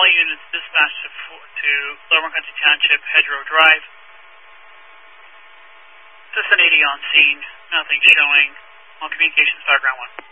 all units dispatched to Lower Country Township, Hedgerow Drive. Assistant 80 on scene, nothing showing. On communications, background 1.